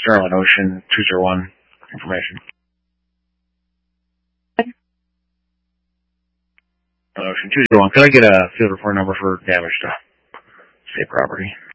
Sterling Ocean 201 information. Ocean 201. Could I get a field report number for damage to state property?